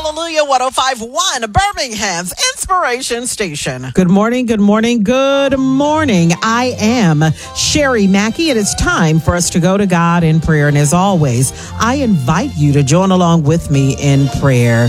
Hallelujah 105.1, Birmingham's Inspiration Station. Good morning, good morning, good morning. I am Sherry Mackey, and it's time for us to go to God in prayer. And as always, I invite you to join along with me in prayer.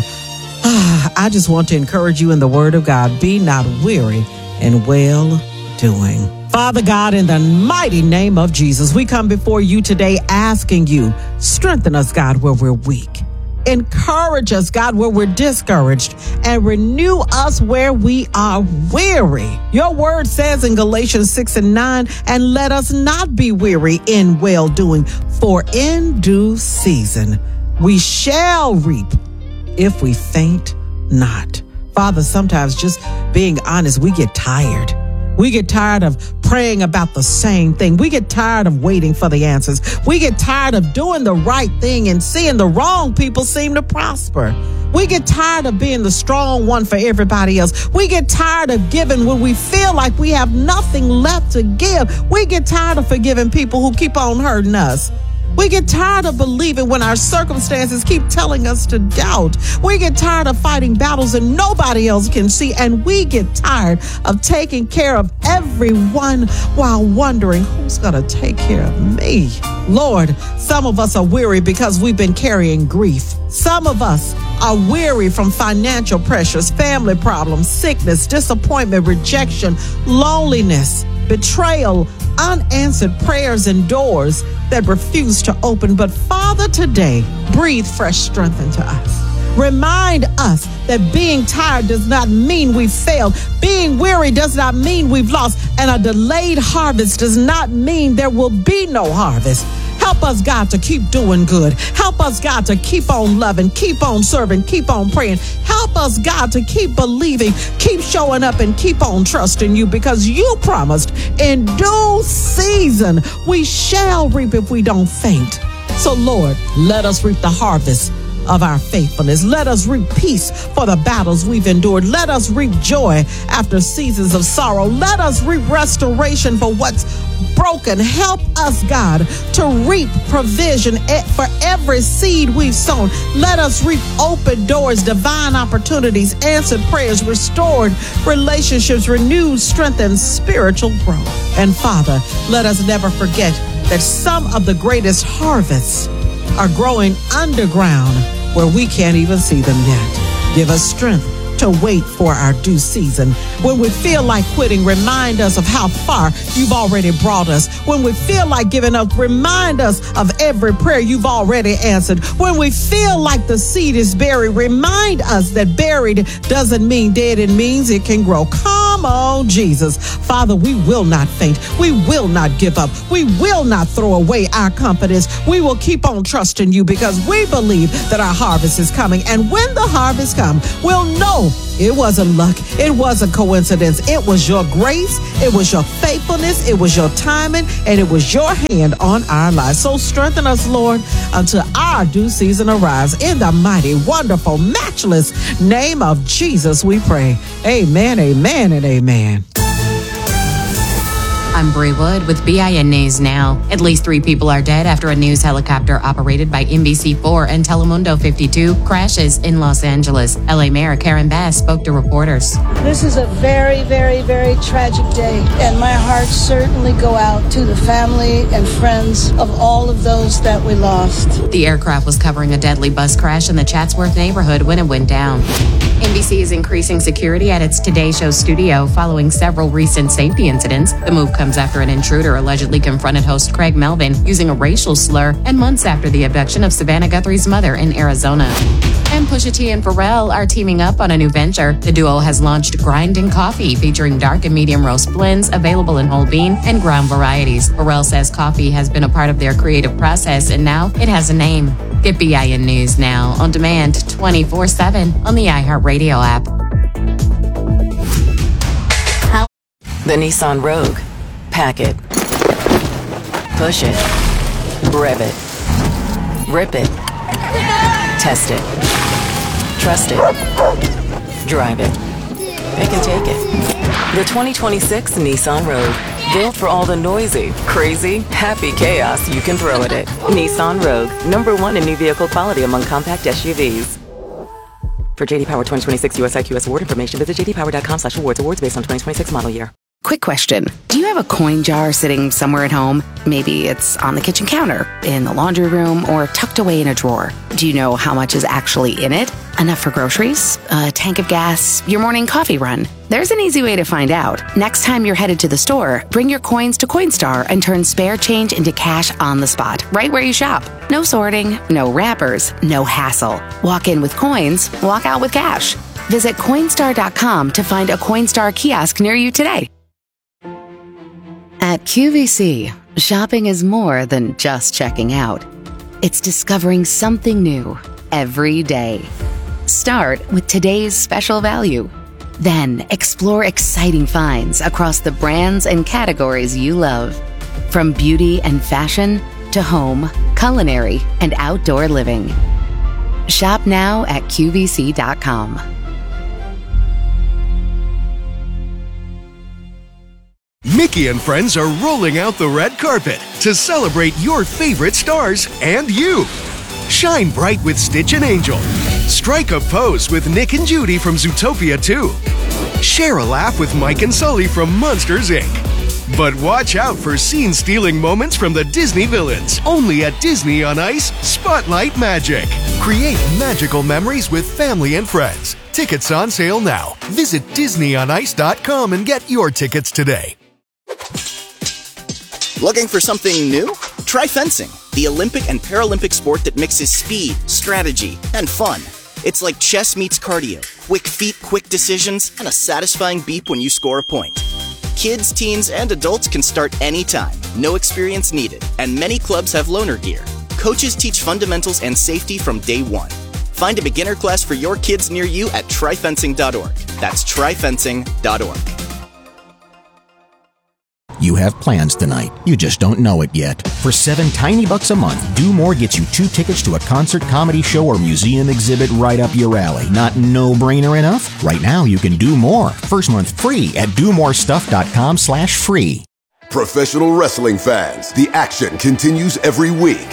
I just want to encourage you in the Word of God. Be not weary in well-doing. Father God, in the mighty name of Jesus, we come before you today asking you, strengthen us, God, where we're weak. Encourage us, God, where we're discouraged, and renew us where we are weary. Your word says in Galatians 6:9, and let us not be weary in well-doing, for in due season we shall reap if we faint not. Father, sometimes just being honest, we get tired. We get tired of praying about the same thing. We get tired of waiting for the answers. We get tired of doing the right thing and seeing the wrong people seem to prosper. We get tired of being the strong one for everybody else. We get tired of giving when we feel like we have nothing left to give. We get tired of forgiving people who keep on hurting us. We get tired of believing when our circumstances keep telling us to doubt. We get tired of fighting battles that nobody else can see. And we get tired of taking care of everyone while wondering who's going to take care of me. Lord, some of us are weary because we've been carrying grief. Some of us are weary from financial pressures, family problems, sickness, disappointment, rejection, loneliness, betrayal, unanswered prayers, and doors that refuse to open. But Father, today, breathe fresh strength into us. Remind us that being tired does not mean we've failed. Being weary does not mean we've lost. And a delayed harvest does not mean there will be no harvest. Help us, God, to keep doing good. Help us, God, to keep on loving, keep on serving, keep on praying. Help us, God, to keep believing, keep showing up, and keep on trusting you, because you promised in due season we shall reap if we don't faint. So, Lord, let us reap the harvest of our faithfulness. Let us reap peace for the battles we've endured. Let us reap joy after seasons of sorrow. Let us reap restoration for what's broken. Help us, God, to reap provision for every seed we've sown. Let us reap open doors, divine opportunities, answered prayers, restored relationships, renewed strength, and spiritual growth. And Father, let us never forget that some of the greatest harvests are growing underground where we can't even see them yet. Give us strength to wait for our due season. When we feel like quitting, remind us of how far you've already brought us. When we feel like giving up, remind us of every prayer you've already answered. When we feel like the seed is buried, remind us that buried doesn't mean dead. It means it can grow. Come on, Jesus. Father, we will not faint. We will not give up. We will not throw away our confidence. We will keep on trusting you, because we believe that our harvest is coming. And when the harvest comes, we'll know it wasn't luck. It wasn't coincidence. It was your grace. It was your faithfulness. It was your timing. And it was your hand on our lives. So strengthen us, Lord, until our due season arrives. In the mighty, wonderful, matchless name of Jesus, we pray. Amen, amen, and amen. I'm Bree Wood with BIN News Now. At least 3 people are dead after a news helicopter operated by NBC4 and Telemundo 52 crashes in Los Angeles. LA Mayor Karen Bass spoke to reporters. This is a very, very, very tragic day, and my hearts certainly go out to the family and friends of all of those that we lost. The aircraft was covering a deadly bus crash in the Chatsworth neighborhood when it went down. NBC is increasing security at its Today Show studio following several recent safety incidents. The move comes after an intruder allegedly confronted host Craig Melvin using a racial slur, and months after the abduction of Savannah Guthrie's mother in Arizona. And Pusha T and Pharrell are teaming up on a new venture. The duo has launched Grinding Coffee, featuring dark and medium roast blends available in whole bean and ground varieties. Pharrell says coffee has been a part of their creative process, and now it has a name. Get BIN News Now on demand 24/7 on the iHeartRadio app. The Nissan Rogue. Pack it. Push it. Rev it. Rip it. Test it. Trust it. Drive it. Pick and take it. The 2026 Nissan Rogue. Built for all the noisy, crazy, happy chaos you can throw at it. Nissan Rogue. #1 in new vehicle quality among compact SUVs. For JD Power 2026 US IQS award information, visit jdpower.com/awards. Awards based on 2026 model year. Quick question. Do you have a coin jar sitting somewhere at home? Maybe it's on the kitchen counter, in the laundry room, or tucked away in a drawer. Do you know how much is actually in it? Enough for groceries? A tank of gas? Your morning coffee run? There's an easy way to find out. Next time you're headed to the store, bring your coins to Coinstar and turn spare change into cash on the spot, right where you shop. No sorting, no wrappers, no hassle. Walk in with coins, walk out with cash. Visit Coinstar.com to find a Coinstar kiosk near you today. At QVC, shopping is more than just checking out. It's discovering something new every day. Start with today's special value. Then explore exciting finds across the brands and categories you love. From beauty and fashion to home, culinary, and outdoor living. Shop now at QVC.com. Mickey and friends are rolling out the red carpet to celebrate your favorite stars and you. Shine bright with Stitch and Angel. Strike a pose with Nick and Judy from Zootopia 2. Share a laugh with Mike and Sully from Monsters, Inc. But watch out for scene-stealing moments from the Disney villains. Only at Disney on Ice, Spotlight Magic. Create magical memories with family and friends. Tickets on sale now. Visit DisneyOnIce.com and get your tickets today. Looking for something new? Try fencing, the Olympic and Paralympic sport that mixes speed, strategy, and fun. It's like chess meets cardio. Quick feet, quick decisions, and a satisfying beep when you score a point. Kids, teens, and adults can start anytime. No experience needed, and many clubs have loaner gear. Coaches teach fundamentals and safety from day one. Find a beginner class for your kids near you at tryfencing.org. That's tryfencing.org. You have plans tonight. You just don't know it yet. For $7 tiny bucks a month, Do More gets you 2 tickets to a concert, comedy show, or museum exhibit right up your alley. Not no-brainer enough? Right now, you can do more. First month free at domorestuff.com/free. Professional wrestling fans, the action continues every week.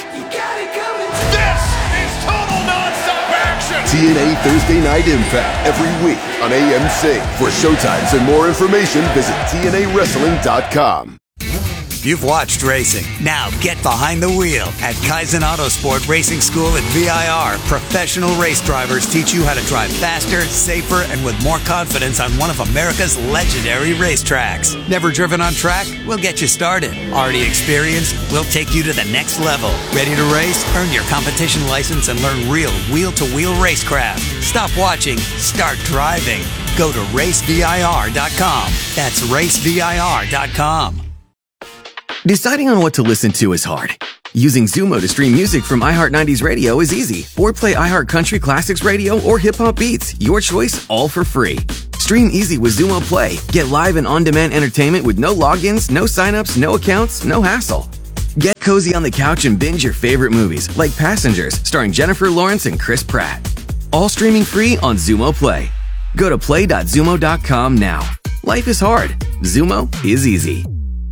This is total non-stop action! TNA Thursday Night Impact every week on AMC. For showtimes and more information, visit TNAWrestling.com. You've watched racing. Now get behind the wheel. At Kaizen Autosport Racing School at VIR, professional race drivers teach you how to drive faster, safer, and with more confidence on one of America's legendary racetracks. Never driven on track? We'll get you started. Already experienced? We'll take you to the next level. Ready to race? Earn your competition license and learn real wheel-to-wheel racecraft. Stop watching. Start driving. Go to racevir.com. That's racevir.com. Deciding on what to listen to is hard. Using Zumo to stream music from iHeart 90s Radio is easy. Or play iHeart Country Classics Radio or Hip Hop Beats. Your choice, all for free. Stream easy with Zumo Play. Get live and on-demand entertainment with no logins, no signups, no accounts, no hassle. Get cozy on the couch and binge your favorite movies, like Passengers, starring Jennifer Lawrence and Chris Pratt. All streaming free on Zumo Play. Go to play.zumo.com now. Life is hard. Zumo is easy.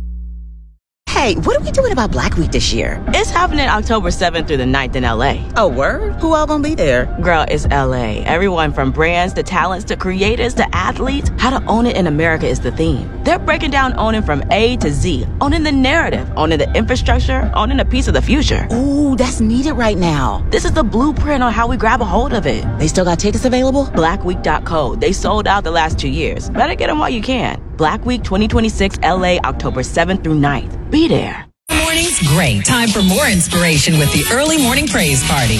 Hey, what are we doing about Black Week this year? It's happening October 7th through the 9th in LA. Oh, word? Who all gonna be there? Girl, it's LA. Everyone from brands to talents to creators to athletes. How to own it in America is the theme. They're breaking down owning from A to Z. Owning the narrative, owning the infrastructure, owning a piece of the future. Ooh, that's needed right now. This is the blueprint on how we grab a hold of it. They still got tickets available? Blackweek.co. They sold out the last 2 years. Better get them while you can. Black Week 2026 LA, October 7th through 9th. Be there. Morning's great. Time for more inspiration with the Early Morning Praise Party.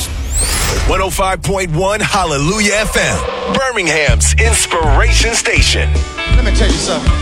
105.1 Hallelujah FM, Birmingham's inspiration station. Let me tell you something.